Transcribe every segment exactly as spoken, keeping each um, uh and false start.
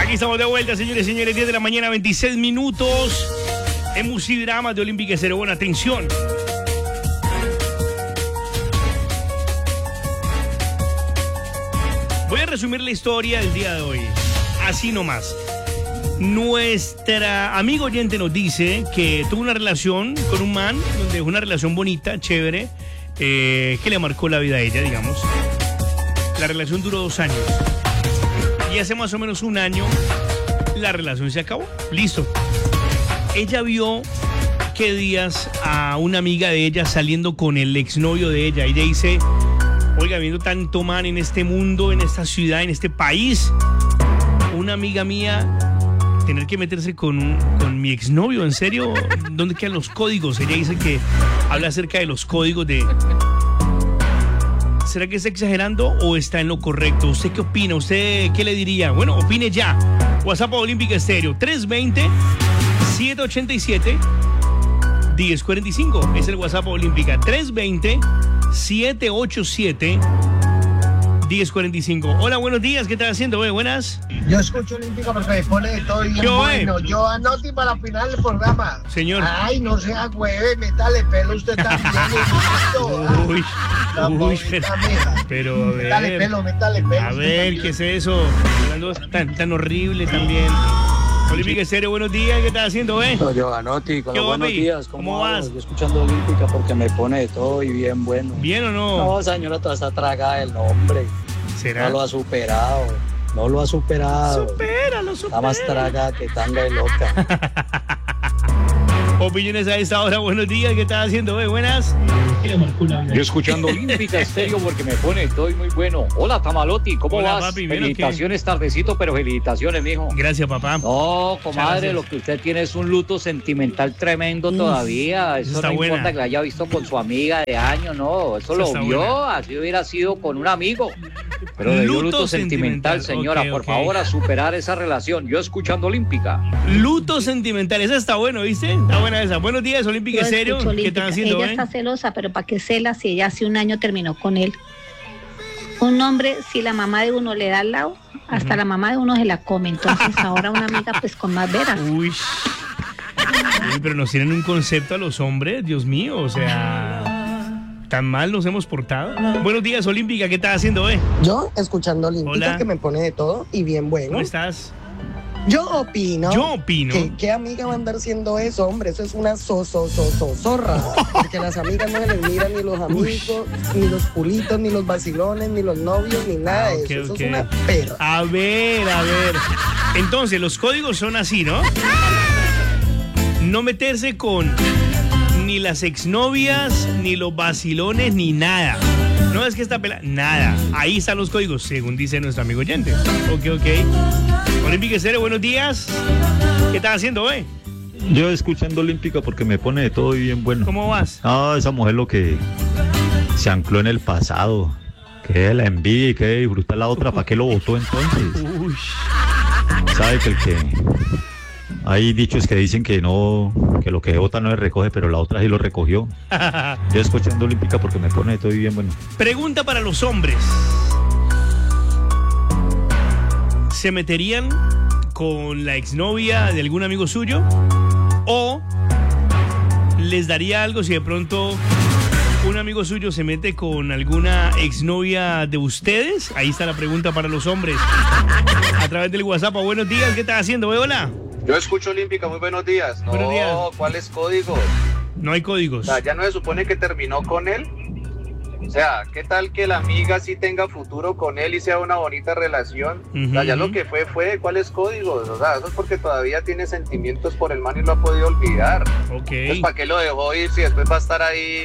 Aquí estamos de vuelta, señores y señores, diez de la mañana, veintiséis minutos. En Musidramas de Olímpica Estéreo. Buena atención. Voy a resumir la historia del día de hoy. Así nomás. Nuestra amiga oyente nos dice que tuvo una relación con un man, donde fue una relación bonita, chévere, eh, que le marcó la vida a ella, digamos. La relación duró dos años. Y hace más o menos un año, la relación se acabó. Listo. Ella vio que días a una amiga de ella saliendo con el exnovio de ella. Ella dice, oiga, viendo tanto man en este mundo, en esta ciudad, en este país, una amiga mía tener que meterse con, con mi exnovio, ¿en serio? ¿Dónde quedan los códigos? Ella dice que habla acerca de los códigos de... ¿Será que está exagerando o está en lo correcto? ¿Usted qué opina? ¿Usted qué le diría? Bueno, opine ya. WhatsApp Olímpica Estéreo tres veinte, siete ochenta y siete, diez cuarenta y cinco. Es el WhatsApp Olímpica tres veinte, siete ochenta y siete, diez cuarenta y cinco. Hola, buenos días. ¿Qué estás haciendo, güey? Buenas. Yo escucho Olímpica porque me pone de todo y bien bueno. Eh? Yo anoto para la final del programa. Señor. Ay, no sea güey, métale pelo usted también. Uy, uy, pero, pero a ver. Métale pelo, métale pelo. A ver, ¿qué es eso? Hablando tan, tan horrible también. Olímpica Estéreo, buenos días. ¿Qué estás haciendo, eh? No, yo Anotti, con los buenos días. ¿Cómo, ¿Cómo vas? Yo escuchando Olímpica porque me pone de todo y bien bueno. ¿Bien o no? No, señora, toda está tragada del nombre. ¿Será? No lo ha superado. No lo ha superado. Supéralo, supéralo. Está más tragada que tanga de loca. Opiniones a esta hora, buenos días. ¿Qué estás haciendo, eh? Buenas. Yo escuchando Olímpica Estéreo porque me pone todo y muy bueno. Hola, Tamalotti, ¿cómo Hola, vas? Papi, felicitaciones tardecito, pero felicitaciones, mijo. Gracias, papá. No, comadre, lo que usted tiene es un luto sentimental tremendo Uf, todavía. Eso, eso no buena. Importa que la haya visto con su amiga de año, no. Eso, eso lo vio, buena. Así hubiera sido con un amigo. Pero de luto, luto sentimental, sentimental, señora, okay, por okay. favor, a superar esa relación. Yo escuchando Olímpica. Luto sentimental, esa está bueno, ¿viste? Está buena esa. Buenos días, Olímpica Estéreo. ¿Qué están haciendo? Ella eh? está celosa, pero ¿para qué cela si ella hace un año terminó con él? Un hombre, si la mamá de uno le da al lado, hasta uh-huh. la mamá de uno se la come. Entonces ahora una amiga pues con más veras. Uy. Uy, pero nos tienen un concepto a los hombres, Dios mío, o sea... ¿Tan mal nos hemos portado? Buenos días, Olímpica, ¿qué estás haciendo, eh? Yo, escuchando Olímpica, Hola. que me pone de todo y bien bueno. ¿Cómo estás? Yo opino... Yo opino... Que, ¿Qué amiga va a andar siendo eso, hombre? Eso es una so, so, so, so, zorra. Porque las amigas no se les miran ni los amigos, Uy. ni los culitos, ni los vacilones, ni los novios, ni nada de okay, eso. Okay. Eso es una perra. A ver, a ver. Entonces, los códigos son así, ¿no? No meterse con... ni las exnovias, ni los vacilones, ni nada. No es que esta pela... Nada. Ahí están los códigos, según dice nuestro amigo oyente. Ok, ok. Olímpica Estéreo, buenos días. ¿Qué estás haciendo, eh? Yo escuchando Olímpica porque me pone de todo y bien bueno. ¿Cómo vas? No, esa mujer lo que se ancló en el pasado. Que la envidia y que disfruta la otra. ¿Para qué lo votó entonces? Uy. Sabe que el que... Hay dichos que dicen que no, que lo que vota no le recoge, pero la otra sí lo recogió. Yo escuchando Olímpica porque me pone de todo y bien bueno. Pregunta para los hombres. ¿Se meterían con la exnovia de algún amigo suyo? ¿O les daría algo si de pronto un amigo suyo se mete con alguna exnovia de ustedes? Ahí está la pregunta para los hombres. A través del WhatsApp. Buenos días, ¿qué estás haciendo? Hola. Yo escucho Olímpica, muy buenos días. No, buenos días. ¿Cuáles códigos? No hay códigos. O sea, ¿ya no se supone que terminó con él? O sea, ¿qué tal que la amiga sí tenga futuro con él y sea una bonita relación? Uh-huh. O sea, ya lo que fue, fue. ¿Cuáles códigos? O sea, eso es porque todavía tiene sentimientos por el man y lo ha podido olvidar. Ok. Entonces, ¿para qué lo dejó ir si después va a estar ahí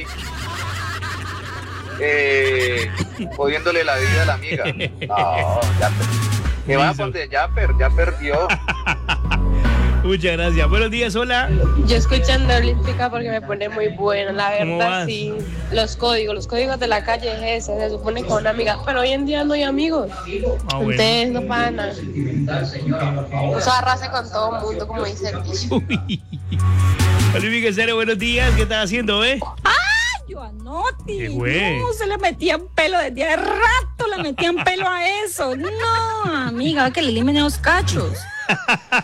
eh, jodiéndole la vida a la amiga? No, ya que va donde ya, per, ya perdió. Muchas gracias. Buenos días, hola. Yo escuchando Olímpica porque me pone muy bueno, la verdad, sí. Los códigos, los códigos de la calle es ese, se supone con una amiga, pero hoy en día no hay amigos. Ah, bueno. Ustedes no pasa nada. Eso arrasa con todo el mundo, como dice el dicho. Olímpica Estéreo, buenos días. ¿Qué estás haciendo, eh? ¡Ah! Yo Anotti. No, se le metían pelo desde hace rato, le metían pelo a eso. No, amiga, que le limen los cachos.